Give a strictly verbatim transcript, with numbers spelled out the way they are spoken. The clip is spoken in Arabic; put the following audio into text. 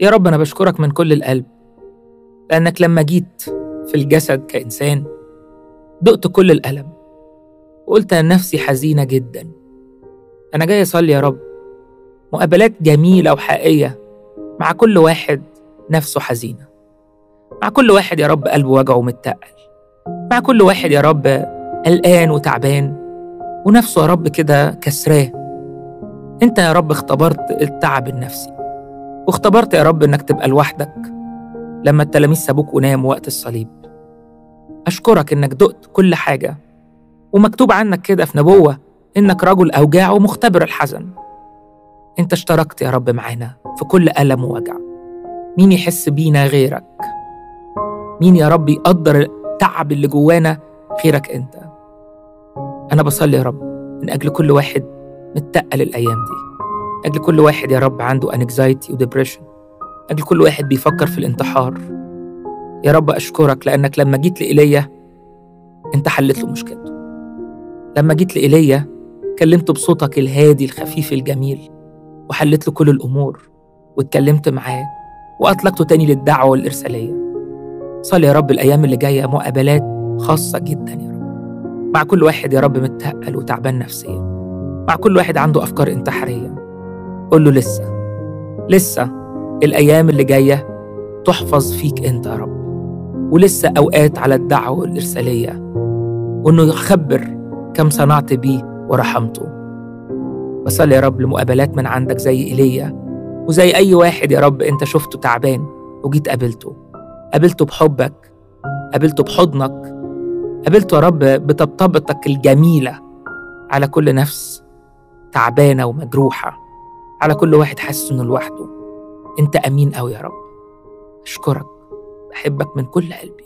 يا رب أنا بشكرك من كل القلب، لأنك لما جيت في الجسد كإنسان دقت كل الألم وقلت أن نفسي حزينة جدا. أنا جاي أصلي يا رب مقابلات جميلة وحقيقية مع كل واحد نفسه حزينة، مع كل واحد يا رب قلبه وجعه ومتقل، مع كل واحد يا رب قلقان وتعبان ونفسه يا رب كده كسراه. أنت يا رب اختبرت التعب النفسي، واختبرت يا رب إنك تبقى لوحدك لما التلاميذ سابوك وناموا وقت الصليب. أشكرك إنك دقت كل حاجة، ومكتوب عنك كده في نبوة إنك رجل أوجاع ومختبر الحزن. أنت اشتركت يا رب معانا في كل ألم ووجع. مين يحس بينا غيرك؟ مين يا رب يقدر التعب اللي جوانا غيرك أنت؟ أنا بصلي يا رب من أجل كل واحد متقل الأيام دي، أجل كل واحد يا رب عنده anxiety وديبريشن، أجل كل واحد بيفكر في الانتحار. يا رب أشكرك لأنك لما جيت لإيليا أنت حلت له مشكلته. لما جيت لإيليا كلمته بصوتك الهادي الخفيف الجميل وحلت له كل الأمور، واتكلمت معاه وأطلقته تاني للدعوة والإرسالية. صلي يا رب الأيام اللي جاية مقابلات خاصة جدا يا رب مع كل واحد يا رب متقل وتعبان نفسيا، مع كل واحد عنده أفكار انتحارية. قل له لسه لسه الأيام اللي جاية تحفظ فيك أنت يا رب، ولسه أوقات على الدعوة والإرسالية، وإنه يخبر كم صنعت بيه ورحمته. بصلي يا رب لمقابلات من عندك زي إيليا وزي أي واحد يا رب أنت شفته تعبان وجيت قابلته، قابلته بحبك، قابلته بحضنك، قابلته يا رب بطبطبتك الجميلة على كل نفس تعبانة ومجروحة، على كل واحد حاسس إنه لوحده. أنت أمين أوي يا رب. أشكرك، بحبك من كل قلبي.